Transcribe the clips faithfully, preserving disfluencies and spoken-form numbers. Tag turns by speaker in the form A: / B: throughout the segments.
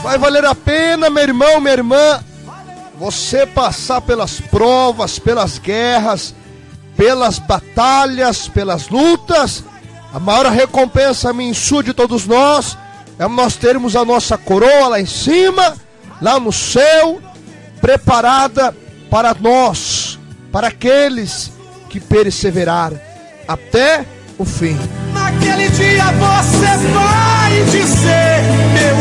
A: Vai valer a pena, meu irmão, minha irmã, você passar pelas provas, pelas guerras, pelas batalhas, pelas lutas. A maior recompensa minha e sua de todos nós é nós termos a nossa coroa lá em cima, lá no céu, preparada para nós, para aqueles que perseveraram até o fim.
B: Naquele dia você vai dizer, meu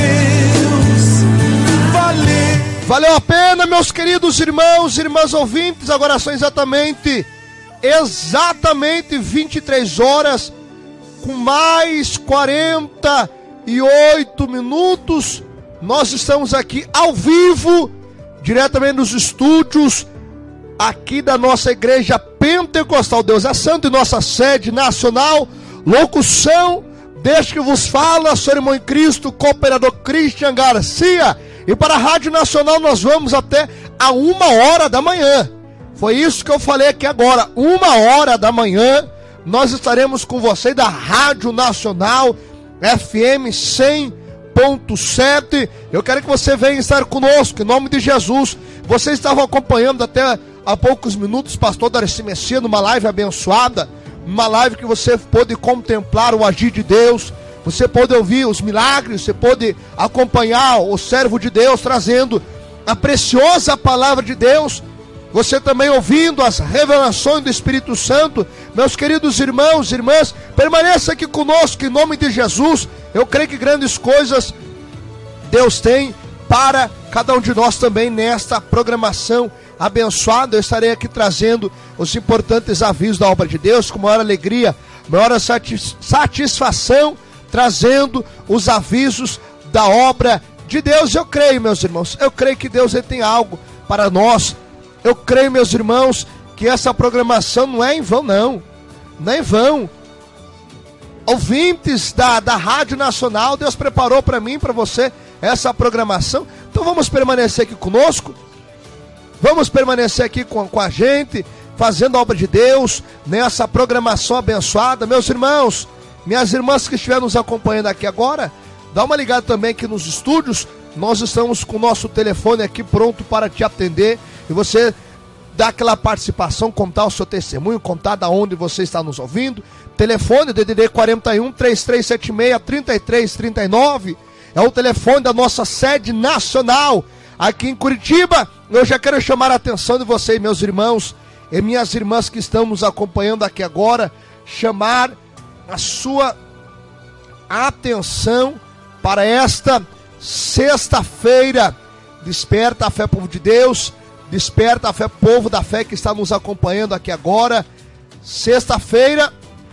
B: Deus, valeu.
A: Valeu a pena, meus queridos irmãos e irmãs ouvintes. Agora são exatamente, exatamente vinte e três horas, com mais quarenta e oito minutos. Nós estamos aqui ao vivo, diretamente nos estúdios aqui da nossa igreja Pentecostal Deus é Santo, e nossa sede nacional. Locução deste que vos fala, seu irmão em Cristo, cooperador Christian Garcia. E para a Rádio Nacional nós vamos até a uma hora da manhã. Foi isso que eu falei aqui agora. Uma hora da manhã nós estaremos com você da Rádio Nacional F M cem ponto sete. Eu quero que você venha estar conosco, em nome de Jesus. Vocês estavam acompanhando até há poucos minutos pastor Darcy Messias numa live abençoada, uma live que você pôde contemplar o agir de Deus, você pôde ouvir os milagres, você pôde acompanhar o servo de Deus trazendo a preciosa palavra de Deus, você também ouvindo as revelações do Espírito Santo. Meus queridos irmãos e irmãs, permaneça aqui conosco em nome de Jesus. Eu creio que grandes coisas Deus tem para cada um de nós também nesta programação abençoada. Eu estarei aqui trazendo os importantes avisos da obra de Deus, com maior alegria, maior satisfação, trazendo os avisos da obra de Deus. Eu creio, meus irmãos, eu creio que Deus ele tem algo para nós. Eu creio, meus irmãos, que essa programação não é em vão, não. Não é em vão. Ouvintes da, da Rádio Nacional, Deus preparou para mim, para você, essa programação. Então vamos permanecer aqui conosco. Vamos permanecer aqui com, com a gente, fazendo a obra de Deus, nessa programação abençoada. Meus irmãos, minhas irmãs que estiverem nos acompanhando aqui agora, dá uma ligada também aqui nos estúdios. Nós estamos com o nosso telefone aqui pronto para te atender. E você dá aquela participação, contar o seu testemunho, contar da onde você está nos ouvindo. Telefone D D D quarenta e um, três três sete seis, três três três nove. É o telefone da nossa sede nacional aqui em Curitiba. Eu já quero chamar a atenção de vocês, meus irmãos e minhas irmãs que estão nos acompanhando aqui agora, chamar a sua atenção para esta sexta-feira. Desperta a fé, povo de Deus. Desperta a fé, povo da fé que está nos acompanhando aqui agora. Sexta-feira,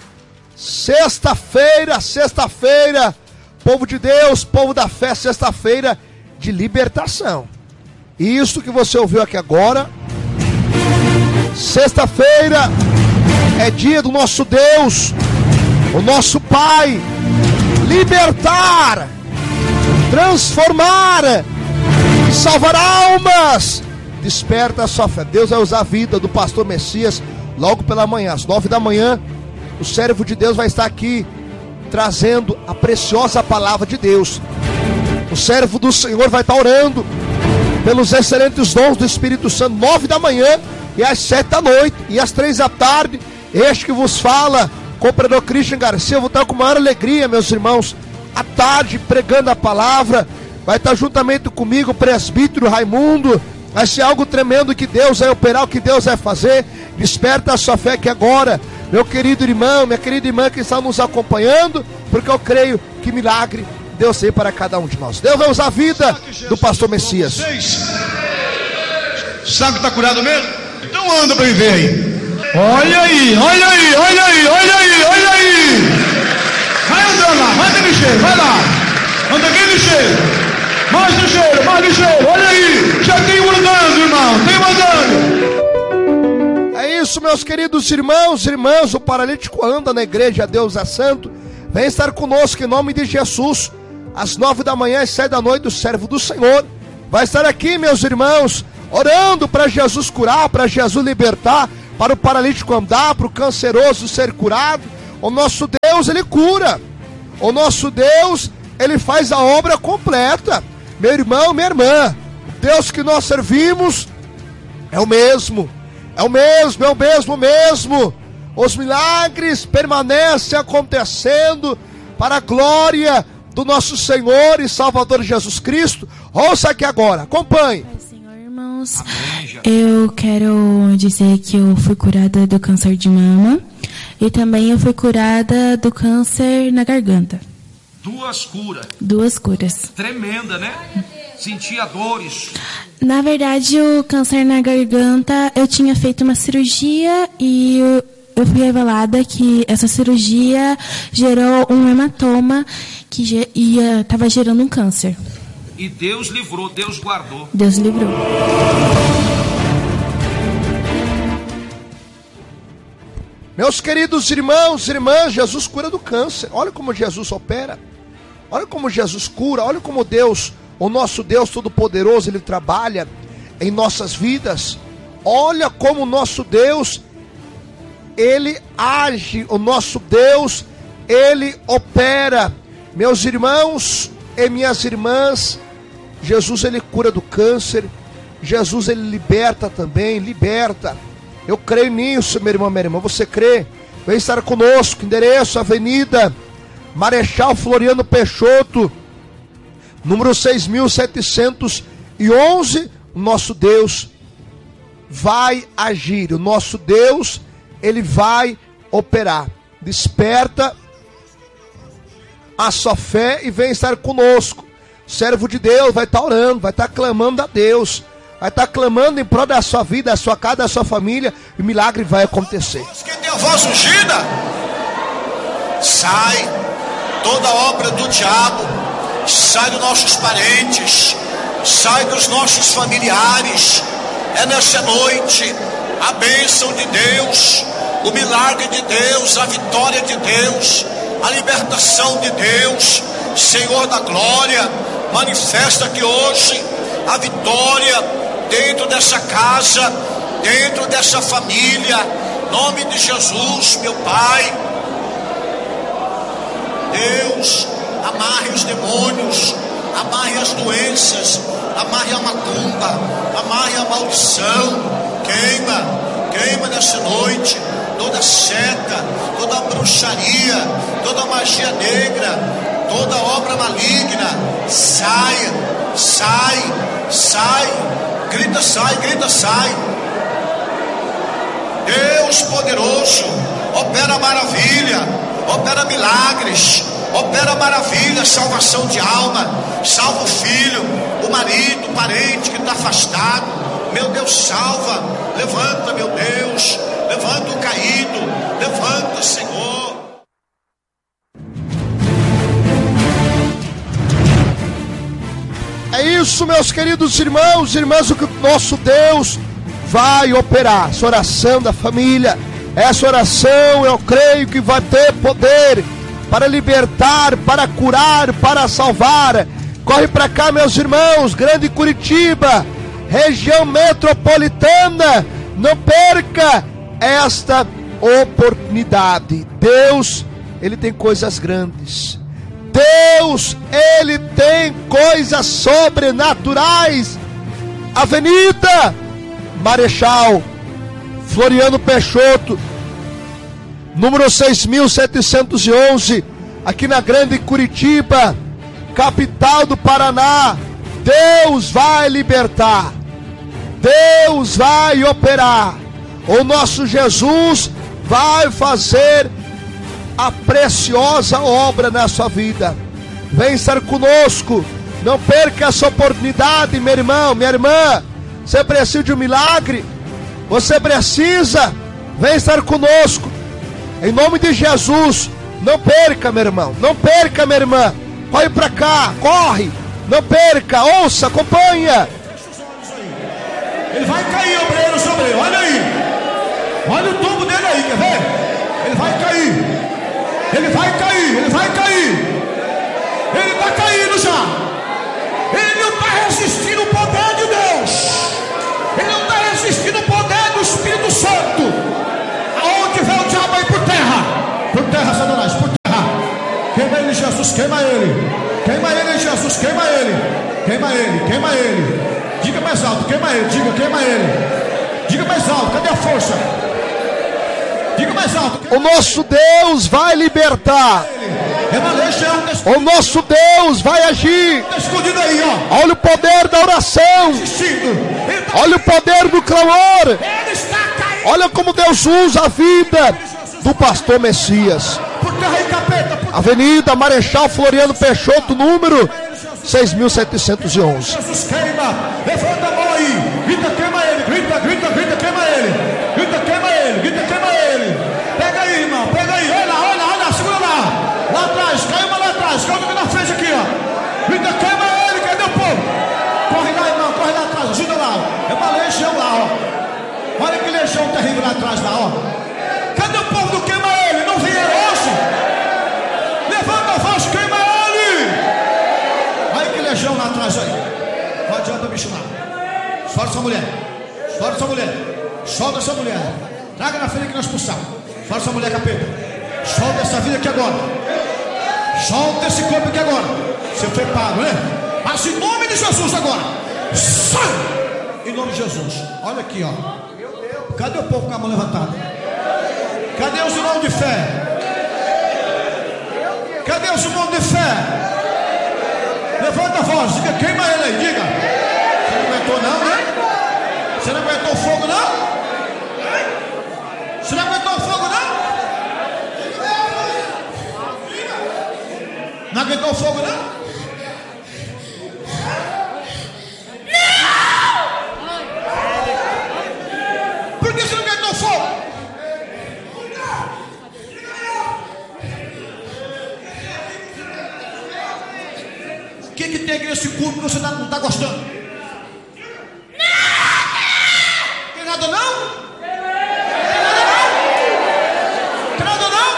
A: sexta-feira, sexta-feira, povo de Deus, povo da fé, sexta-feira de libertação. E isso que você ouviu aqui agora, sexta-feira é dia do nosso Deus, o nosso Pai, libertar, transformar e salvar almas. Desperta a sua fé. Deus vai usar a vida do pastor Messias logo pela manhã, às nove da manhã. O servo de Deus vai estar aqui trazendo a preciosa palavra de Deus. O servo do Senhor vai estar orando pelos excelentes dons do Espírito Santo, nove da manhã e às sete da noite e às três da tarde. Este que vos fala, cooperador Christian Garcia, eu vou estar com maior alegria, meus irmãos, à tarde pregando a palavra. Vai estar juntamente comigo o presbítero Raimundo. Vai ser algo tremendo que Deus vai operar, o que Deus vai fazer. Desperta a sua fé que agora, meu querido irmão, minha querida irmã que está nos acompanhando, porque eu creio que milagre Deus tem para cada um de nós. Deus vai usar a vida do pastor Messias.
C: Sabe que está curado mesmo? Então anda para viver aí. Olha aí, olha aí, olha aí, olha aí, olha aí. Vai andando lá, vai de lixeiro, vai lá. Anda aqui lixeiro. Mais lixeiro, mais lixeiro, olha aí. Já tem um andando, irmão, tem um andando.
A: É isso, meus queridos irmãos e irmãs. O paralítico anda na igreja, Deus é Santo. Vem estar conosco em nome de Jesus. Às nove da manhã e sete da noite, o servo do Senhor vai estar aqui, meus irmãos, orando para Jesus curar, para Jesus libertar, para o paralítico andar, para o canceroso ser curado. O nosso Deus, Ele cura. O nosso Deus, Ele faz a obra completa. Meu irmão, minha irmã, o Deus que nós servimos é o mesmo, é o mesmo, é o mesmo mesmo. Os milagres permanecem acontecendo para a glória do nosso Senhor e Salvador Jesus Cristo. Ouça aqui agora, acompanhe.
D: Senhor, irmãos, eu quero dizer que eu fui curada do câncer de mama e também eu fui curada do câncer na garganta.
E: Duas curas.
D: Duas curas.
E: Tremenda, né? Sentia dores.
D: Na verdade, o câncer na garganta, eu tinha feito uma cirurgia e eu, eu fui revelada que essa cirurgia gerou um hematoma que estava gerando um câncer.
E: E Deus livrou, Deus guardou.
D: Deus livrou.
A: Meus queridos irmãos e irmãs, Jesus cura do câncer. Olha como Jesus opera. Olha como Jesus cura. Olha como Deus, o nosso Deus Todo-Poderoso, Ele trabalha em nossas vidas. Olha como o nosso Deus, Ele age. O nosso Deus, Ele opera. Meus irmãos e minhas irmãs, Jesus, Ele cura do câncer. Jesus, Ele liberta também, liberta. Eu creio nisso, meu irmão, minha irmã. Você crê? Vem estar conosco. Endereço, Avenida Marechal Floriano Peixoto, número seis mil setecentos e onze. O nosso Deus vai agir. O nosso Deus, Ele vai operar. Desperta a sua fé e vem estar conosco. Servo de Deus vai estar orando, vai estar clamando a Deus, vai estar clamando em prol da sua vida, da sua casa, da sua família, e o milagre vai acontecer.
F: Quem tem a voz ungida, sai toda obra do diabo, sai dos nossos parentes, sai dos nossos familiares. É nessa noite a bênção de Deus, o milagre de Deus, a vitória de Deus, a libertação de Deus. Senhor da glória, manifesta que hoje a vitória dentro dessa casa, dentro dessa família, nome de Jesus, meu Pai. Deus, amarre os demônios, amarre as doenças, amarre a macumba, amarre a maldição. Queima, queima nessa noite toda seta, toda bruxaria, toda magia negra, toda obra maligna. Sai, sai, sai. Grita, sai, grita, sai. Deus poderoso, opera maravilha, opera milagres, opera maravilha, salvação de alma. Salva o filho, o marido, o parente que está afastado. Meu Deus, salva. Levanta, meu Deus. Levanta o caído. Levanta, Senhor.
A: É isso, meus queridos irmãos e irmãs, o que o nosso Deus vai operar. Essa oração da família, essa oração eu creio que vai ter poder para libertar, para curar, para salvar. Corre para cá, meus irmãos, Grande Curitiba, região metropolitana, não perca esta oportunidade. Deus, Ele tem coisas grandes. Deus, Ele tem coisas sobrenaturais. Avenida Marechal Floriano Peixoto, número seis mil setecentos e onze, aqui na Grande Curitiba, capital do Paraná. Deus vai libertar, Deus vai operar. O nosso Jesus vai fazer a preciosa obra na sua vida. Vem estar conosco. Não perca essa oportunidade, meu irmão, minha irmã. Você precisa de um milagre? Você precisa? Vem estar conosco. Em nome de Jesus. Não perca, meu irmão. Não perca, minha irmã. Corre para cá, corre. Não perca, ouça, acompanha.
C: Fecha os olhos aí. Ele vai cair, obreiro, sobre ele. Olha aí. Olha o tombo dele aí, quer ver? Ele vai cair. Ele vai cair, ele vai cair. Ele está caindo já. Ele não está resistindo o poder de Deus. Ele não está resistindo o poder do Espírito Santo. Aonde vem o diabo aí por terra? Por terra, Satanás, por terra. Queima ele, Jesus, queima ele. Queima ele, Jesus, queima ele. Queima ele, queima ele. Diga mais alto, queima ele, diga, queima ele. Diga mais alto, cadê a força? Diga mais alto.
A: O nosso Deus vai libertar. O nosso Deus vai agir. Olha o poder da oração. Olha o poder do clamor. Olha como Deus usa a vida do pastor Messias. Avenida Marechal Floriano Peixoto, número seis mil setecentos e onze.
C: Jesus queima, levanta a mão aí, grita, queima ele, grita, grita, grita, queima ele, grita, queima ele, grita, queima ele. Pega aí, irmão, pega aí, olha lá, olha lá, olha lá, segura lá, lá atrás, caiu uma lá atrás, caiu uma na frente aqui, ó. Grita, queima ele, cadê o povo? Corre lá, irmão, corre lá atrás, ajuda lá, ó. É uma legião lá, ó. Olha que legião terrível lá atrás, lá, ó. Cadê o povo do queima ele? Não vieram hoje? Levanta a voz, queima ele. Olha que legião lá atrás aí. Não adianta me chamar. Solta essa mulher. Solta essa mulher. Solta essa mulher. Traga na frente que nós expulsamos. Solta essa mulher, capeta. Solta essa vida aqui agora. Solta esse corpo aqui agora. Você foi pago, né? Mas em nome de Jesus agora. Sai! Em nome de Jesus. Olha aqui, ó. Cadê o povo com a mão levantada? Cadê os irmãos de fé? Cadê os irmãos de fé? Levanta a voz, diga, queima ele aí, diga. Você não aguentou não, né? Você não aguentou o fogo não? Você não aguentou o fogo não? Não aguentou o fogo não? Por que você não aguentou o fogo? O que, que tem aqui nesse culto que você tá, não está gostando? Tem nada não? Tem nada não? Tem nada não?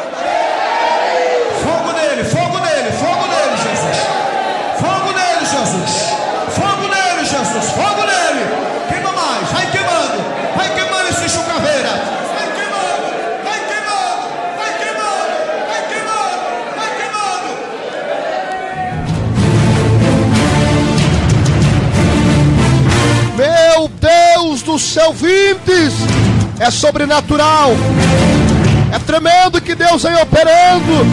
C: Fogo nele, fogo nele, fogo nele, Jesus. Fogo nele, Jesus. Fogo nele, Jesus. Fogo nele. Queima mais, vai queimando. Vai queimando esse chucaveira. Vai queimando, vai queimando, vai queimando, vai queimando, vai queimando.
A: Meu Deus do céu, vintes, é sobrenatural, é tremendo que Deus vem operando.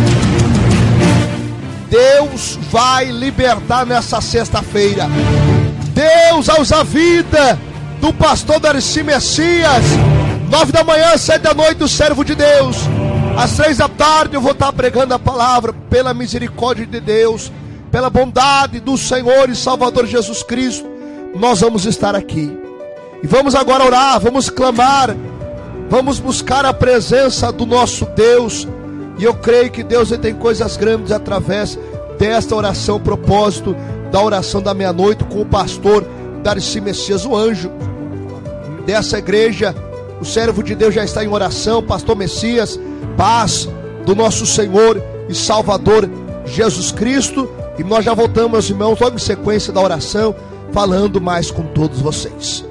A: Deus vai libertar nessa sexta-feira. Deus a usar a vida do pastor Darcy Messias. Nove da manhã, sete da noite, o servo de Deus. Às três da tarde eu vou estar pregando a palavra. Pela misericórdia de Deus, pela bondade do Senhor e Salvador Jesus Cristo, nós vamos estar aqui. E vamos agora orar, vamos clamar, vamos buscar a presença do nosso Deus. E eu creio que Deus tem coisas grandes através desta oração, propósito da oração da meia-noite com o pastor Darcy Messias, o anjo dessa igreja. O servo de Deus já está em oração. Pastor Messias, paz do nosso Senhor e Salvador Jesus Cristo. E nós já voltamos, meus irmãos, logo em sequência da oração, falando mais com todos vocês.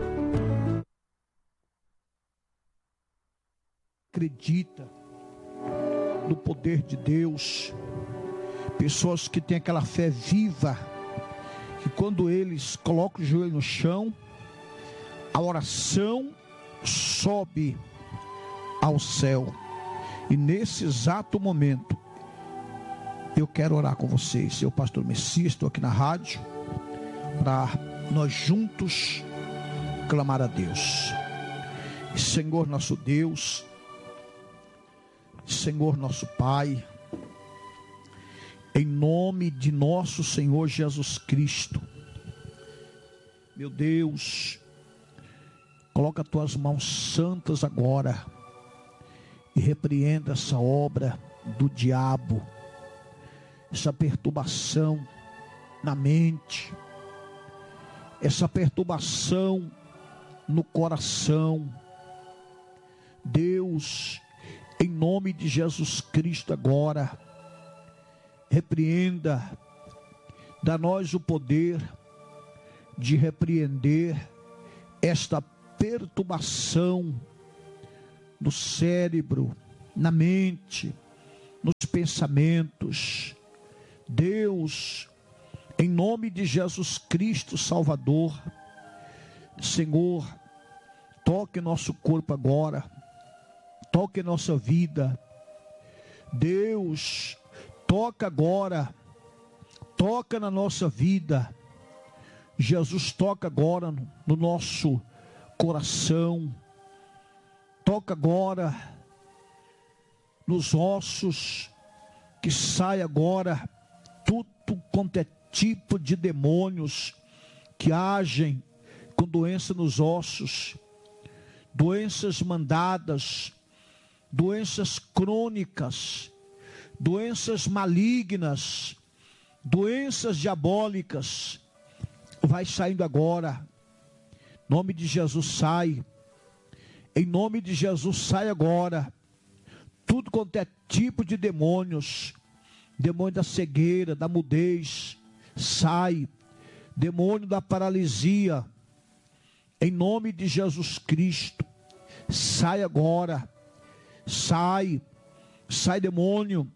C: Acredita no poder de Deus, pessoas que têm aquela fé viva, que quando eles colocam o joelho no chão, a oração sobe ao céu. E nesse exato momento eu quero orar com vocês. Eu, pastor Messias, estou aqui na rádio para nós juntos clamar a Deus. Senhor nosso Deus, Senhor nosso Pai, em nome de nosso Senhor Jesus Cristo, meu Deus, coloca as tuas mãos santas agora e repreenda essa obra do diabo, essa perturbação na mente, essa perturbação no coração. Deus, em nome de Jesus Cristo agora, repreenda, dá nós o poder de repreender esta perturbação no cérebro, na mente, nos pensamentos. Deus,
G: Em nome de Jesus Cristo, Salvador. Senhor, toque nosso corpo agora. Toque nossa vida. Deus, toca agora. Toca na nossa vida. Jesus, toca agora no, no nosso coração. Toca agora nos ossos. Que sai agora tudo quanto é tipo de demônios que agem com doença nos ossos, doenças mandadas, doenças crônicas, doenças malignas, doenças diabólicas. Vai saindo agora. Em nome de Jesus, sai. Em nome de Jesus, sai agora. Tudo quanto é tipo de demônios, demônio da cegueira, da mudez, sai. Demônio da paralisia, em nome de Jesus Cristo, sai agora. Sai. Sai, demônio.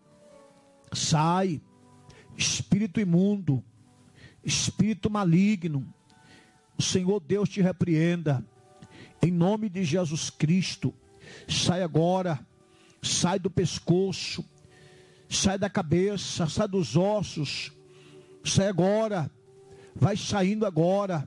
G: Sai. Espírito imundo, espírito maligno, o Senhor Deus te repreenda. Em nome de Jesus Cristo, sai agora. Sai do pescoço, sai da cabeça, sai dos ossos, sai agora, vai saindo agora,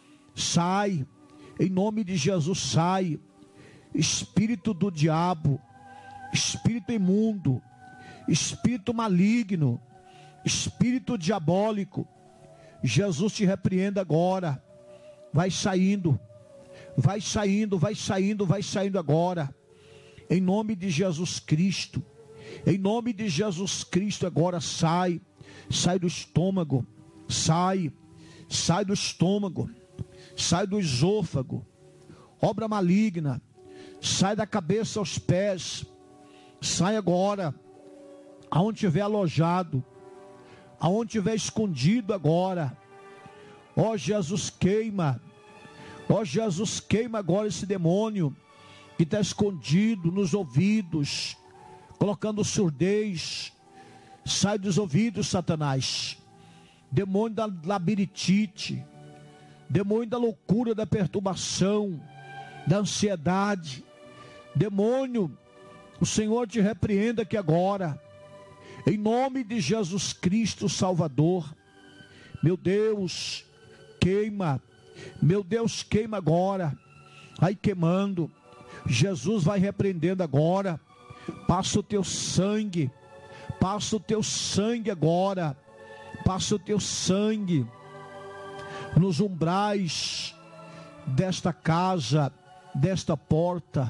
G: sai, em nome de Jesus, sai. Espírito do diabo, espírito imundo, espírito maligno, espírito diabólico, Jesus te repreenda agora. Vai saindo, vai saindo, vai saindo, vai saindo agora. Em nome de Jesus Cristo, em nome de Jesus Cristo, agora sai, sai do estômago, sai, sai do estômago, sai do esôfago, obra maligna, sai da cabeça aos pés, sai agora, aonde estiver alojado, aonde estiver escondido agora. Ó Jesus, queima, ó Jesus, queima agora esse demônio que está escondido nos ouvidos, colocando surdez. Sai dos ouvidos, Satanás. Demônio da labirintite, demônio da loucura, da perturbação, da ansiedade. Demônio, o Senhor te repreenda aqui agora, em nome de Jesus Cristo, Salvador. Meu Deus, queima. Meu Deus, queima agora. Vai queimando. Jesus vai repreendendo agora. Passa o teu sangue. Passa o teu sangue agora. Passa o teu sangue nos umbrais desta casa, desta porta.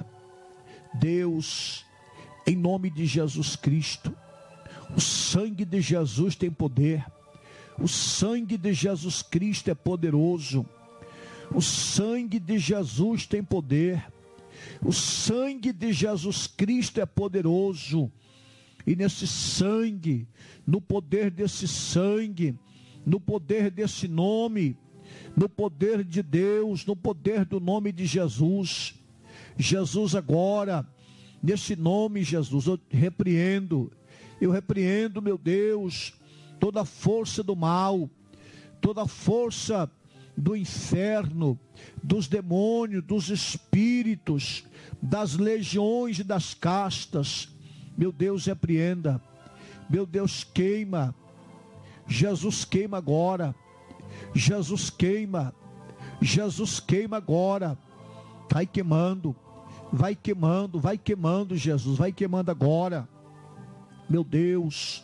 G: Deus, em nome de Jesus Cristo, o sangue de Jesus tem poder. O sangue de Jesus Cristo é poderoso. O sangue de Jesus tem poder. O sangue de Jesus Cristo é poderoso. E nesse sangue, no poder desse sangue, no poder desse nome, no poder de Deus, no poder do nome de Jesus, Jesus agora, nesse nome, Jesus, eu repreendo, eu repreendo, meu Deus, toda força do mal, toda força do inferno, dos demônios, dos espíritos, das legiões e das castas. Meu Deus, repreenda. Meu Deus, queima. Jesus, queima agora. Jesus, queima. Jesus, queima agora. Vai queimando. Vai queimando, vai queimando, Jesus. Vai queimando agora. Meu Deus,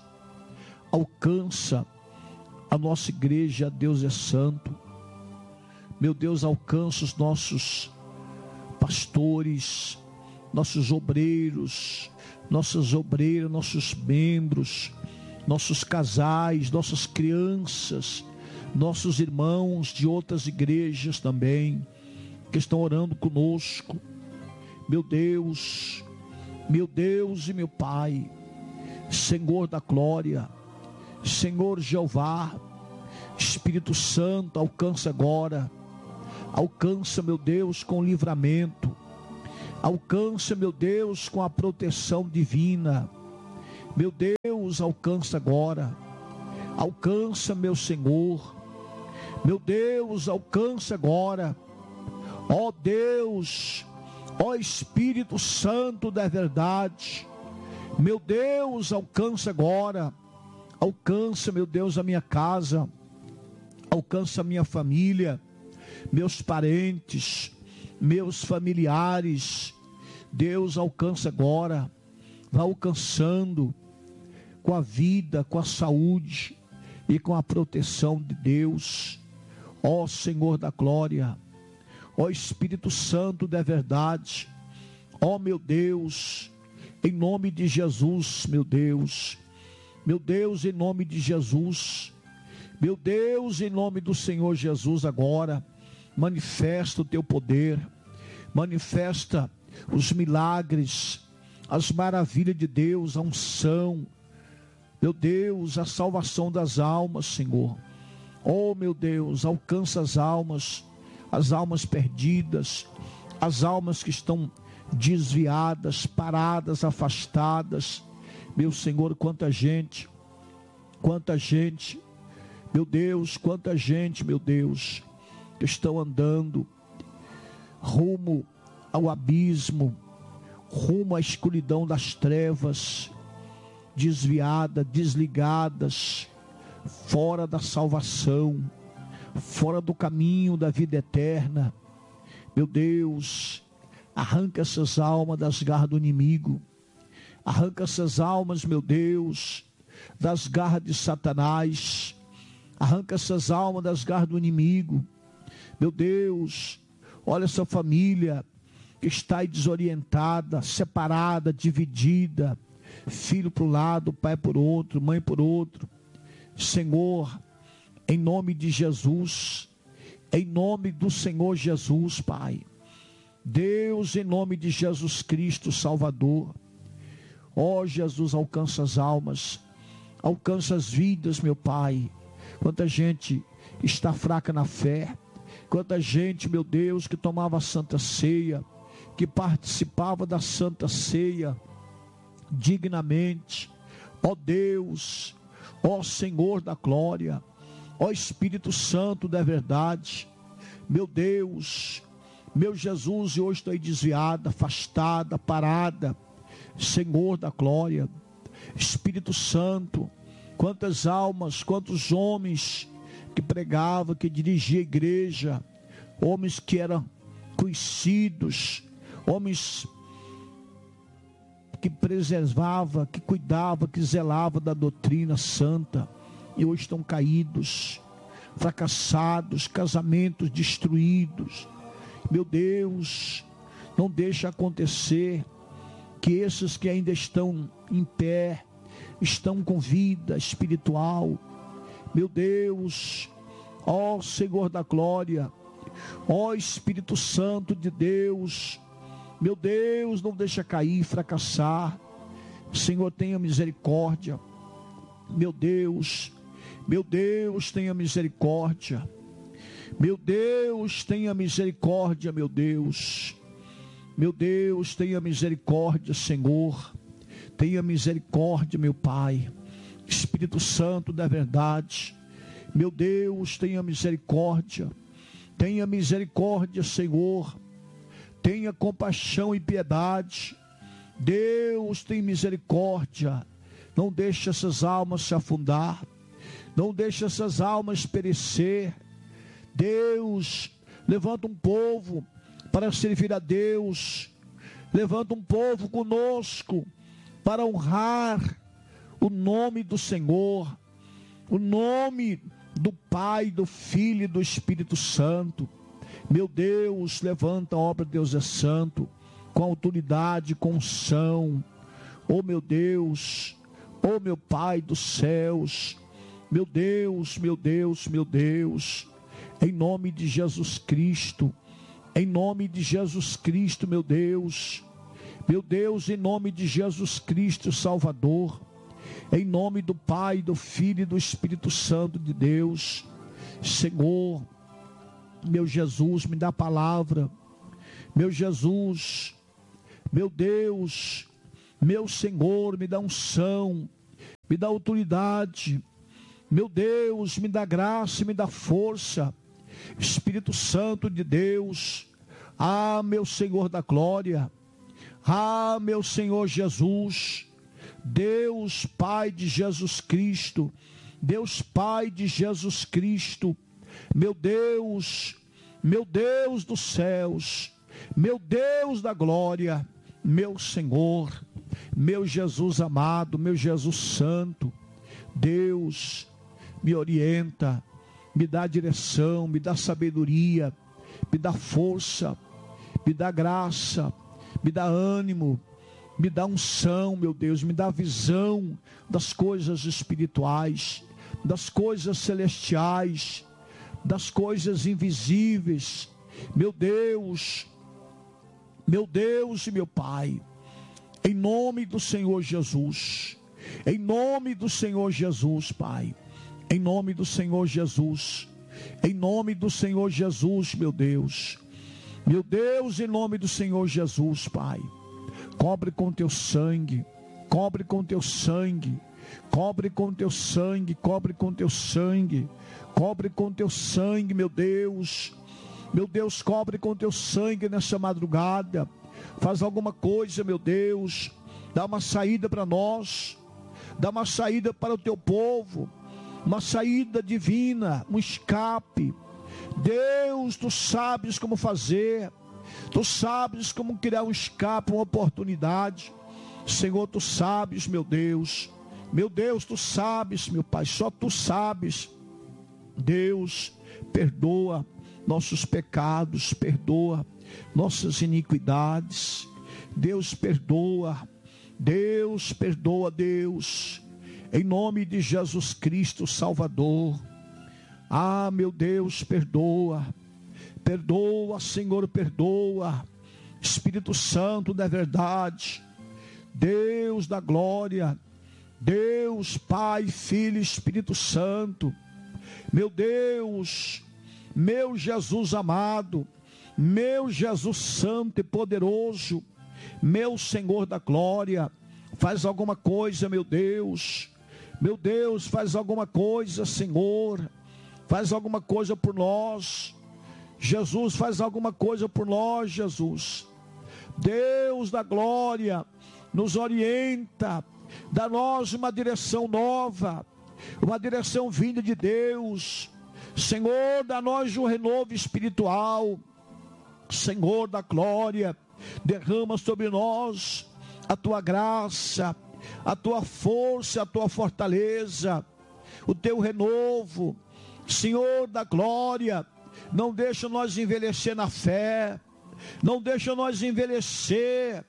G: alcança a nossa igreja. Deus é santo. Meu Deus, alcança os nossos pastores, nossos obreiros, nossas obreiras, nossos membros, nossos casais, nossas crianças, nossos irmãos de outras igrejas também, que estão orando conosco. Meu Deus, meu Deus e meu Pai, Senhor da glória, Senhor Jeová, Espírito Santo, alcança agora. Alcança, meu Deus, com livramento. Alcança, meu Deus, com a proteção divina. Meu Deus, alcança agora. alcança, meu Senhor, meu Deus, alcança agora, ó Deus, ó Espírito Santo da verdade, meu Deus, alcança agora, alcança, meu Deus, a minha casa, alcança a minha família, meus parentes, meus familiares. Deus, alcança agora, vai alcançando com a vida, com a saúde e com a proteção de Deus. Ó Senhor da glória, ó Espírito Santo da verdade, ó meu Deus, em nome de Jesus, meu Deus, meu Deus, em nome de Jesus, meu Deus, em nome do Senhor Jesus agora, manifesta o teu poder, manifesta os milagres, as maravilhas de Deus, a unção, meu Deus, a salvação das almas, Senhor. Oh, meu Deus, alcança as almas, as almas perdidas, as almas que estão desviadas, paradas, afastadas. Meu Senhor, quanta gente, quanta gente, meu Deus, quanta gente, meu Deus, que estão andando rumo ao abismo, rumo à escuridão das trevas, desviadas, desligadas, fora da salvação, fora do caminho da vida eterna. Meu Deus, arranca essas almas das garras do inimigo, arranca essas almas, meu Deus, das garras de Satanás, arranca essas almas das garras do inimigo. Meu Deus, olha essa família que está aí desorientada, separada, dividida, filho para um lado, pai por outro, mãe por outro. Senhor, em nome de Jesus, em nome do Senhor Jesus, Pai, Deus, em nome de Jesus Cristo, Salvador, ó Jesus, alcança as almas, alcança as vidas, meu Pai. Quanta gente está fraca na fé, quanta gente, meu Deus, que tomava a Santa Ceia, que participava da Santa Ceia dignamente. Ó Deus, ó Senhor da glória, ó Espírito Santo da verdade, meu Deus, meu Jesus, eu hoje estou aí desviada, afastada, parada, Senhor da glória, Espírito Santo, quantas almas, quantos homens que pregavam, que dirigiam a igreja, homens que eram conhecidos, homens que preservava, que cuidava, que zelava da doutrina santa, e hoje estão caídos, fracassados, casamentos destruídos. Meu Deus, não deixa acontecer que esses que ainda estão em pé, estão com vida espiritual, meu Deus, ó Senhor da glória, ó Espírito Santo de Deus, meu Deus, não deixa cair, fracassar. Senhor, tenha misericórdia. Meu Deus, meu Deus, tenha misericórdia. Meu Deus, tenha misericórdia, meu Deus. Meu Deus, tenha misericórdia, Senhor. Tenha misericórdia, meu Pai. Espírito Santo da verdade. Meu Deus, tenha misericórdia. Tenha misericórdia, Senhor. Tenha compaixão e piedade. Deus, tem misericórdia. Não deixe essas almas se afundar. Não deixe essas almas perecer. Deus, levanta um povo para servir a Deus. Levanta um povo conosco para honrar o nome do Senhor, o nome do Pai, do Filho e do Espírito Santo. Meu Deus, levanta a obra de Deus é santo, com autoridade, com unção. Oh meu Deus, oh meu Pai dos céus, meu Deus, meu Deus, meu Deus, em nome de Jesus Cristo, em nome de Jesus Cristo, meu Deus, meu Deus, em nome de Jesus Cristo, Salvador, em nome do Pai, do Filho e do Espírito Santo de Deus. Senhor, meu Jesus, me dá a palavra. Meu Jesus, meu Deus, meu Senhor, me dá unção, me dá autoridade, Meu Deus, me dá graça, me dá força. Espírito Santo de Deus, ah, meu Senhor da glória, ah, meu Senhor Jesus, Deus Pai de Jesus Cristo, Deus Pai de Jesus Cristo, meu Deus, meu Deus dos céus, meu Deus da glória, meu Senhor, meu Jesus amado, meu Jesus santo, Deus, me orienta, me dá direção, me dá sabedoria, me dá força, me dá graça, me dá ânimo, me dá unção, meu Deus, me dá visão das coisas espirituais, das coisas celestiais, das coisas invisíveis, meu Deus, meu Deus e meu Pai, em nome do Senhor Jesus, em nome do Senhor Jesus, Pai, em nome do Senhor Jesus, em nome do Senhor Jesus, meu Deus, meu Deus, em nome do Senhor Jesus, Pai, cobre com teu sangue, cobre com teu sangue, cobre com teu sangue, cobre com teu sangue, cobre com teu sangue, meu Deus, meu Deus, cobre com teu sangue nessa madrugada, faz alguma coisa, meu Deus, dá uma saída para nós, dá uma saída para o teu povo, uma saída divina, um escape. Deus, tu sabes como fazer, tu sabes como criar um escape, uma oportunidade. Senhor, tu sabes, meu Deus, meu Deus, tu sabes, meu Pai, só tu sabes. Deus, perdoa nossos pecados, perdoa nossas iniquidades. Deus, perdoa, Deus, perdoa, Deus, em nome de Jesus Cristo, Salvador. Ah, meu Deus, perdoa, perdoa, Senhor, perdoa. Espírito Santo da verdade, Deus da glória, Deus, Pai, Filho, Espírito Santo, meu Deus, meu Jesus amado, meu Jesus santo e poderoso, meu Senhor da glória, faz alguma coisa, meu Deus, meu Deus, faz alguma coisa, Senhor, faz alguma coisa por nós, Jesus, faz alguma coisa por nós, Jesus, Deus da glória, nos orienta, dá-nos uma direção nova, uma direção vinda de Deus, Senhor, dá-nos um renovo espiritual, Senhor da glória, derrama sobre nós a tua graça, a tua força, a tua fortaleza, o teu renovo, Senhor da glória, não deixa nós envelhecer na fé, não deixa nós envelhecer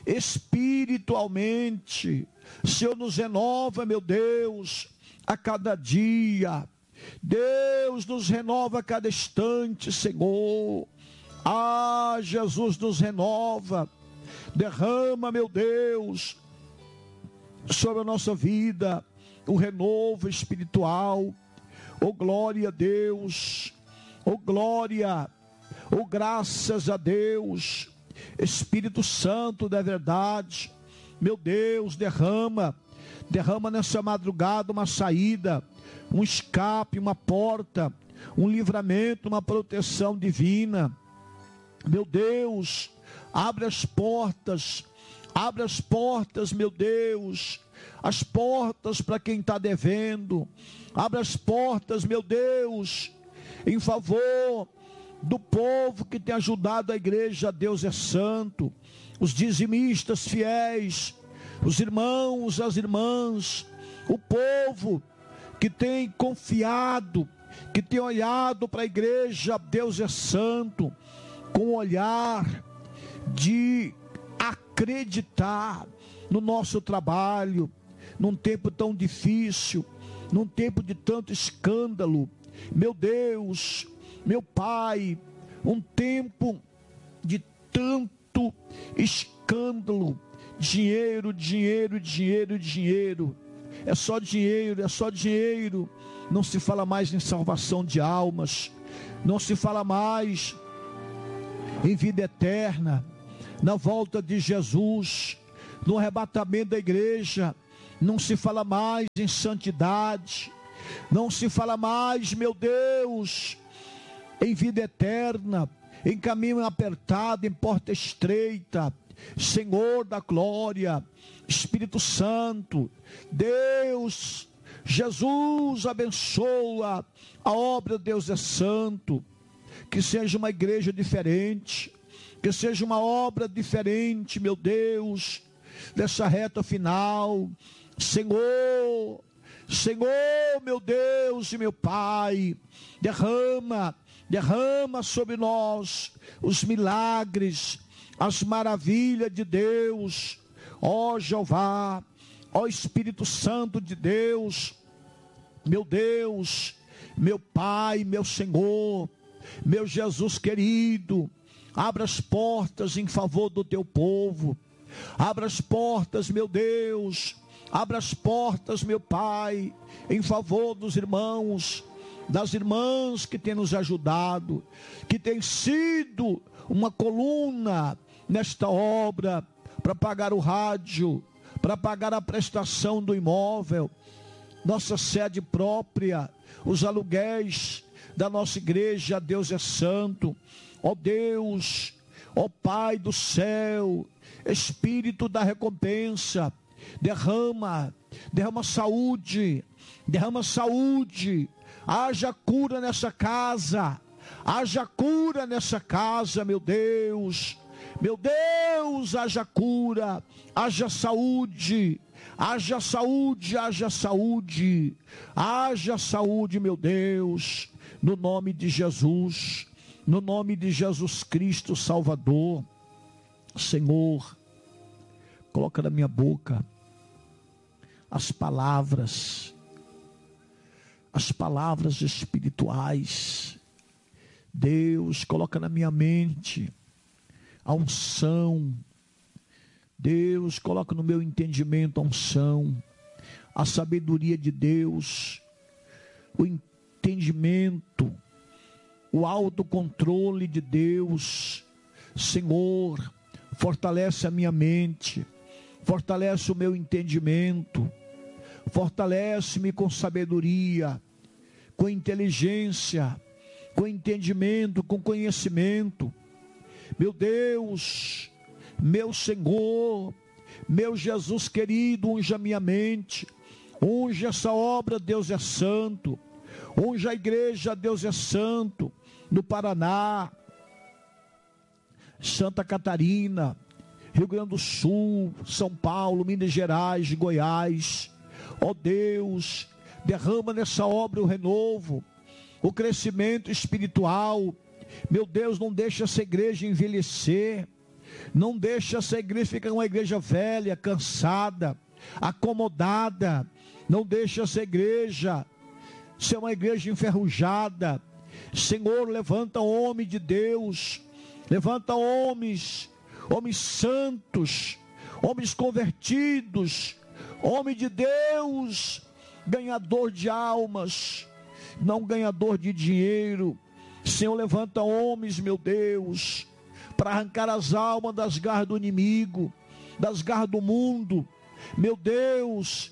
G: espiritualmente, Senhor, nos renova, meu Deus, a cada dia, Deus nos renova a cada instante, Senhor, ah, Jesus nos renova, derrama, meu Deus, sobre a nossa vida, o renovo espiritual, oh glória a Deus, oh glória, oh graças a Deus, Espírito Santo da verdade, meu Deus, derrama, derrama nessa madrugada uma saída, um escape, uma porta, um livramento, uma proteção divina, meu Deus, abre as portas, abre as portas, meu Deus, as portas para quem está devendo, abre as portas, meu Deus, em favor do povo que tem ajudado a igreja, Deus é santo, os dizimistas fiéis, os irmãos, as irmãs, o povo que tem confiado, que tem olhado para a igreja, Deus é santo, com um olhar de acreditar no nosso trabalho, num tempo tão difícil, num tempo de tanto escândalo, meu Deus, meu Pai, um tempo de tanto escândalo, dinheiro, dinheiro, dinheiro, dinheiro, é só dinheiro, é só dinheiro, não se fala mais em salvação de almas, não se fala mais em vida eterna, na volta de Jesus, no arrebatamento da igreja, não se fala mais em santidade, Não se fala mais, meu Deus, em vida eterna, em caminho apertado, em porta estreita. Senhor da glória, Espírito Santo, Deus, Jesus, abençoa a obra. Deus é santo. Que seja uma igreja diferente, que seja uma obra diferente, meu Deus, dessa reta final. Senhor, Senhor, meu Deus e meu Pai, derrama, derrama sobre nós os milagres, as maravilhas de Deus. Ó Jeová, ó Espírito Santo de Deus, meu Deus, meu Pai, meu Senhor, meu Jesus querido, abra as portas em favor do teu povo. Abra as portas, meu Deus, abra as portas, meu Pai, em favor dos irmãos, das irmãs que têm nos ajudado, que tem sido uma coluna nesta obra, para pagar o rádio, para pagar a prestação do imóvel, nossa sede própria, os aluguéis da nossa igreja. Deus é santo. Ó Deus, ó Pai do céu, Espírito da recompensa, derrama, derrama saúde, derrama saúde, haja cura nessa casa, haja cura nessa casa, meu Deus, meu Deus, haja cura, haja saúde, haja saúde, haja saúde, haja saúde, meu Deus, no nome de Jesus, no nome de Jesus Cristo Salvador. Senhor, coloca na minha boca as palavras, as palavras espirituais. Deus, coloca na minha mente a unção. Deus, coloca no meu entendimento a unção, a sabedoria de Deus, o entendimento, o autocontrole de Deus. Senhor, fortalece a minha mente, fortalece o meu entendimento, fortalece-me com sabedoria, com inteligência, com entendimento, com conhecimento. Meu Deus, meu Senhor, meu Jesus querido, unja minha mente, unja essa obra. Deus é santo. Unja a igreja. Deus é santo. No Paraná, Santa Catarina, Rio Grande do Sul, São Paulo, Minas Gerais, Goiás. Ó Deus, derrama nessa obra o renovo, o crescimento espiritual. Meu Deus, não deixa essa igreja envelhecer, não deixa essa igreja ficar uma igreja velha, cansada, acomodada. Não deixa essa igreja ser uma igreja enferrujada. Senhor, levanta homem de Deus, levanta homens, homens santos, homens convertidos, homem de Deus, ganhador de almas, não ganhador de dinheiro. Senhor, levanta homens, meu Deus, para arrancar as almas das garras do inimigo, das garras do mundo. Meu Deus,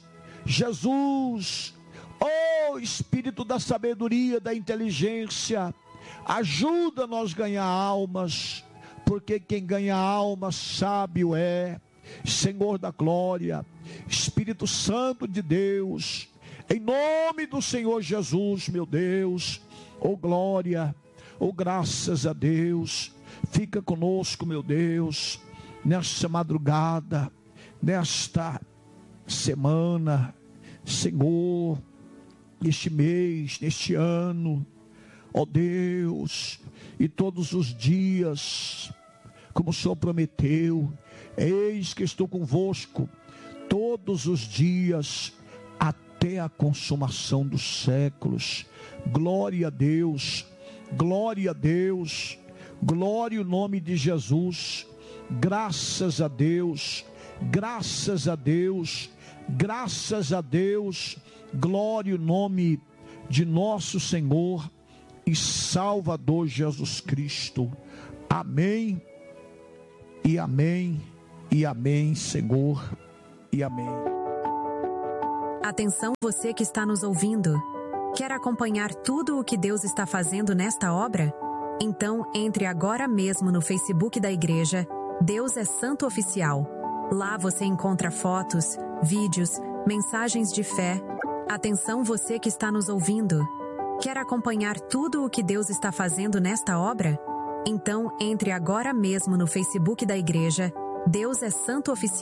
G: Jesus, ó Espírito da sabedoria, da inteligência, ajuda nós a ganhar almas, porque quem ganha almas sábio é. Senhor da glória, Espírito Santo de Deus, em nome do Senhor Jesus, meu Deus, oh glória, oh graças a Deus. Fica conosco, meu Deus, nesta madrugada, nesta semana, Senhor, neste mês, neste ano, ó Deus, e todos os dias, como o Senhor prometeu. Eis que estou convosco todos os dias, até a consumação dos séculos. Glória a Deus, glória a Deus, glória ao nome de Jesus. Graças a Deus, graças a Deus, graças a Deus. Glória ao nome de nosso Senhor e Salvador Jesus Cristo. Amém e amém e amém, Senhor, e amém.
H: Atenção, você que está nos ouvindo. Quer acompanhar tudo o que Deus está fazendo nesta obra? Então entre agora mesmo no Facebook da igreja Deus é Santo Oficial. Lá você encontra fotos, vídeos, mensagens de fé. Atenção você que está nos ouvindo. Quer acompanhar tudo o que Deus está fazendo nesta obra? Então entre agora mesmo no Facebook da igreja Deus é Santo Oficial.